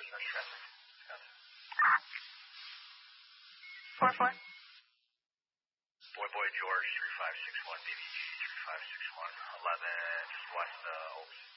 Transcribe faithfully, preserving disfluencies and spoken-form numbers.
no traffic. Four four. Boy Boy George three five six one, B B G three five six one, eleven, just west uh, Oaks.